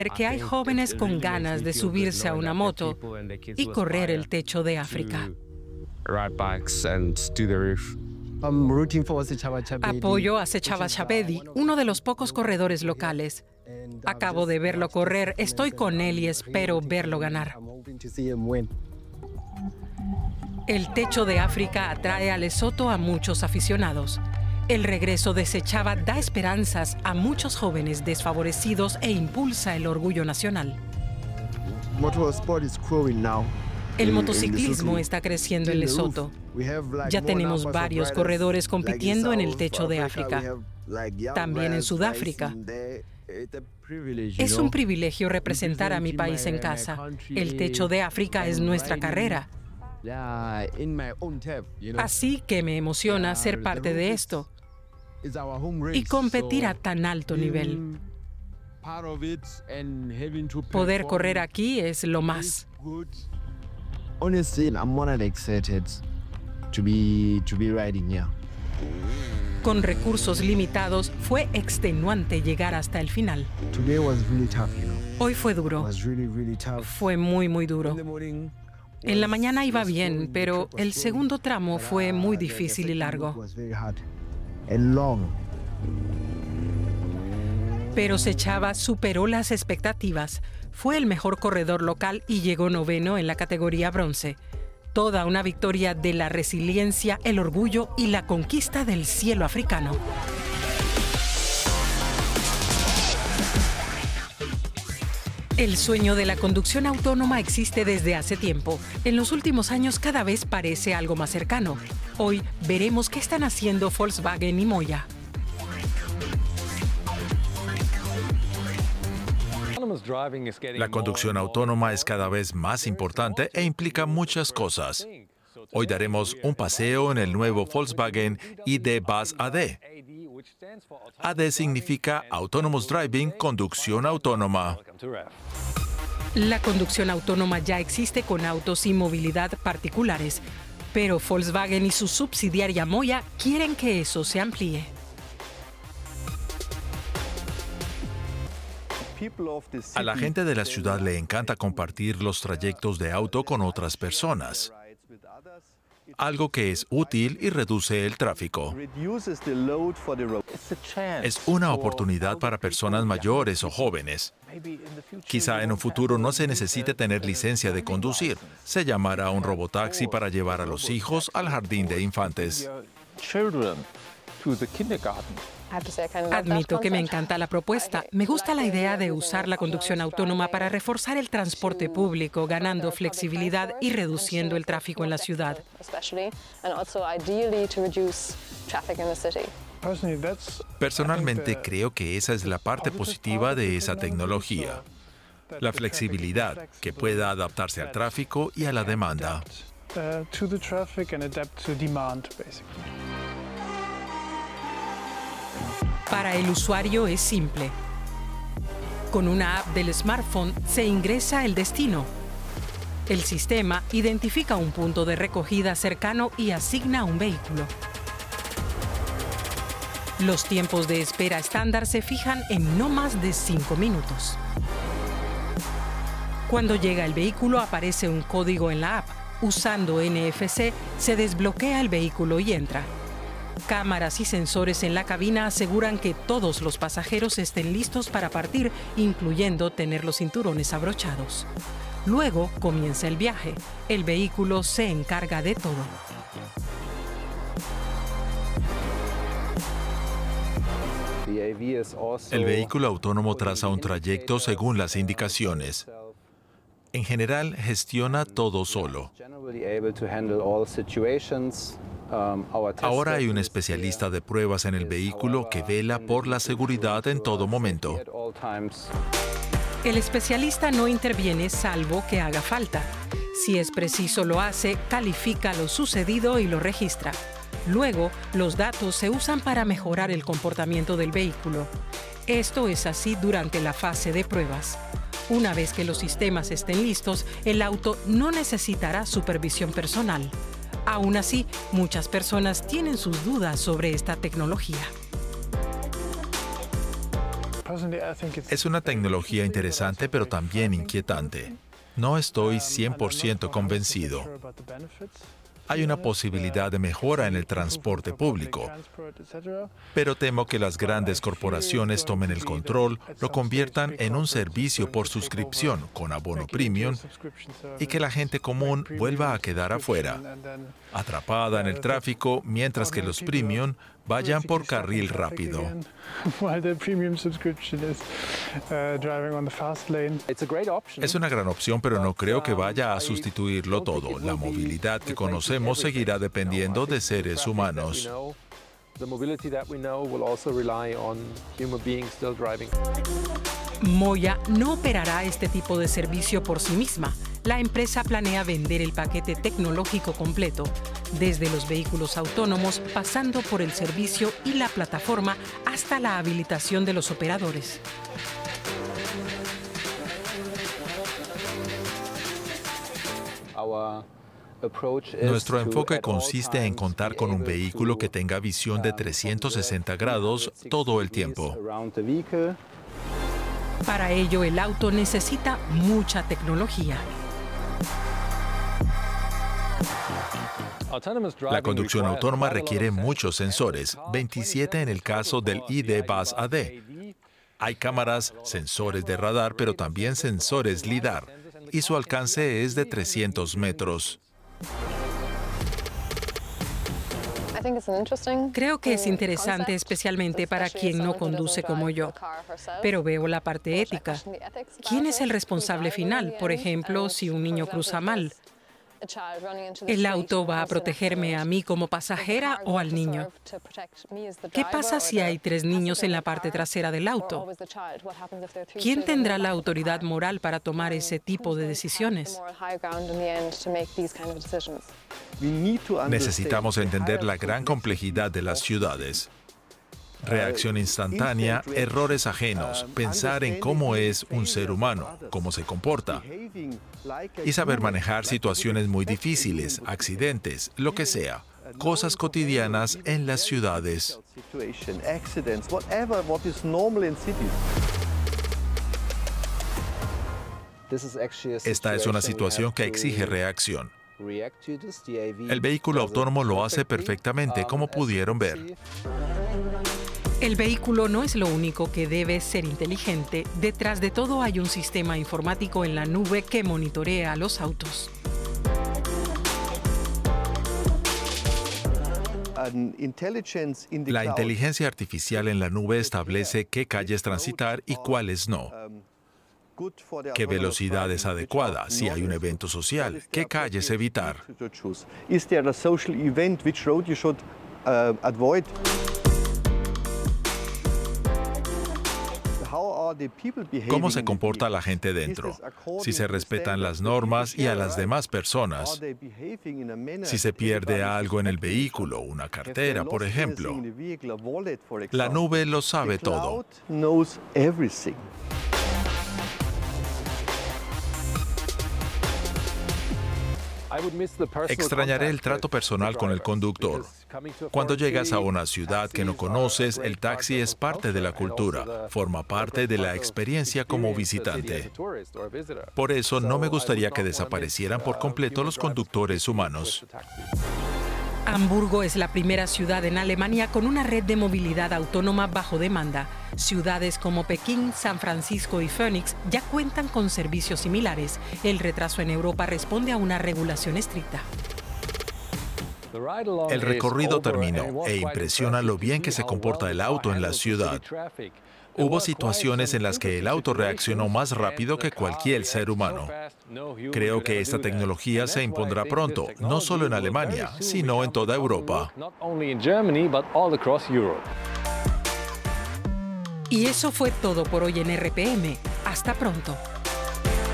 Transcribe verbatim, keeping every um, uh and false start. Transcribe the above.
que hay jóvenes con ganas de subirse a una moto y correr el techo de África. Apoyo a Sechaba Chebedi, uno de los pocos corredores locales. Acabo de verlo correr, estoy con él y espero verlo ganar. El techo de África atrae a Lesoto a muchos aficionados. El regreso de Sechaba da esperanzas a muchos jóvenes desfavorecidos e impulsa el orgullo nacional. El motociclismo está creciendo en Lesoto. Ya tenemos varios corredores compitiendo en el techo de África. También en Sudáfrica. Es un privilegio representar a mi país en casa. El techo de África es nuestra carrera. Así que me emociona ser parte de esto y competir a tan alto nivel. Poder correr aquí es lo más. Con recursos limitados, fue extenuante llegar hasta el final. Hoy fue duro. Fue muy, muy duro. En la mañana iba bien, pero el segundo tramo fue muy difícil y largo. Pero Sechaba superó las expectativas. Fue el mejor corredor local y llegó noveno en la categoría bronce. Toda una victoria de la resiliencia, el orgullo y la conquista del cielo africano. El sueño de la conducción autónoma existe desde hace tiempo. En los últimos años cada vez parece algo más cercano. Hoy veremos qué están haciendo Volkswagen y Moya. La conducción autónoma es cada vez más importante e implica muchas cosas. Hoy daremos un paseo en el nuevo Volkswagen I D Buzz A D. A D significa Autonomous Driving, conducción autónoma. La conducción autónoma ya existe con autos y movilidad particulares, pero Volkswagen y su subsidiaria Moya quieren que eso se amplíe. A la gente de la ciudad le encanta compartir los trayectos de auto con otras personas, algo que es útil y reduce el tráfico. Es una oportunidad para personas mayores o jóvenes. Quizá en un futuro no se necesite tener licencia de conducir. Se llamará un robotaxi para llevar a los hijos al jardín de infantes. Admito que me encanta la propuesta. Me gusta la idea de usar la conducción autónoma para reforzar el transporte público, ganando flexibilidad y reduciendo el tráfico en la ciudad. Personalmente creo que esa es la parte positiva de esa tecnología. La flexibilidad, que pueda adaptarse al tráfico y a la demanda. Para el usuario es simple. Con una app del smartphone se ingresa el destino. El sistema identifica un punto de recogida cercano y asigna un vehículo. Los tiempos de espera estándar se fijan en no más de cinco minutos. Cuando llega el vehículo aparece un código en la app. Usando N F C se desbloquea el vehículo y entra. Cámaras y sensores en la cabina aseguran que todos los pasajeros estén listos para partir, incluyendo tener los cinturones abrochados. Luego comienza el viaje. El vehículo se encarga de todo. El vehículo autónomo traza un trayecto según las indicaciones. En general, gestiona todo solo. Ahora hay un especialista de pruebas en el vehículo que vela por la seguridad en todo momento. El especialista no interviene salvo que haga falta. Si es preciso lo hace, califica lo sucedido y lo registra. Luego, los datos se usan para mejorar el comportamiento del vehículo. Esto es así durante la fase de pruebas. Una vez que los sistemas estén listos, el auto no necesitará supervisión personal. Aún así, muchas personas tienen sus dudas sobre esta tecnología. Es una tecnología interesante, pero también inquietante. No estoy cien por ciento convencido. Hay una posibilidad de mejora en el transporte público, pero temo que las grandes corporaciones tomen el control, lo conviertan en un servicio por suscripción con abono premium y que la gente común vuelva a quedar afuera, atrapada en el tráfico, mientras que los premium vayan por carril rápido. Es una gran opción, pero no creo que vaya a sustituirlo todo. La movilidad que conocemos seguirá dependiendo de seres humanos. Moya no operará este tipo de servicio por sí misma. La empresa planea vender el paquete tecnológico completo, desde los vehículos autónomos, pasando por el servicio y la plataforma, hasta la habilitación de los operadores. Nuestro enfoque consiste en contar con un vehículo que tenga visión de trescientos sesenta grados todo el tiempo. Para ello, el auto necesita mucha tecnología. La conducción autónoma requiere muchos sensores, veintisiete en el caso del I D Buzz A D. Hay cámaras, sensores de radar, pero también sensores LIDAR, y su alcance es de trescientos metros. Creo que es interesante, especialmente para quien no conduce como yo. Pero veo la parte ética. ¿Quién es el responsable final? Por ejemplo, si un niño cruza mal. ¿El auto va a protegerme a mí como pasajera o al niño? ¿Qué pasa si hay tres niños en la parte trasera del auto? ¿Quién tendrá la autoridad moral para tomar ese tipo de decisiones? Necesitamos entender la gran complejidad de las ciudades. Reacción instantánea, errores ajenos, pensar en cómo es un ser humano, cómo se comporta, y saber manejar situaciones muy difíciles, accidentes, lo que sea, cosas cotidianas en las ciudades. Esta es una situación que exige reacción. El vehículo autónomo lo hace perfectamente, como pudieron ver. El vehículo no es lo único que debe ser inteligente. Detrás de todo hay un sistema informático en la nube que monitorea a los autos. La inteligencia artificial en la nube establece qué calles transitar y cuáles no. ¿Qué velocidad es adecuada? Si hay un evento social, ¿qué calles evitar? ¿Cómo se comporta la gente dentro? Si se respetan las normas y a las demás personas. Si se pierde algo en el vehículo, una cartera, por ejemplo. La nube lo sabe todo. Extrañaré el trato personal con el conductor. Cuando llegas a una ciudad que no conoces, el taxi es parte de la cultura, forma parte de la experiencia como visitante. Por eso no me gustaría que desaparecieran por completo los conductores humanos. Hamburgo es la primera ciudad en Alemania con una red de movilidad autónoma bajo demanda. Ciudades como Pekín, San Francisco y Phoenix ya cuentan con servicios similares. El retraso en Europa responde a una regulación estricta. El recorrido terminó e impresiona lo bien que se comporta el auto en la ciudad. Hubo situaciones en las que el auto reaccionó más rápido que cualquier ser humano. Creo que esta tecnología se impondrá pronto, no solo en Alemania, sino en toda Europa. Y eso fue todo por hoy en R P M. Hasta pronto.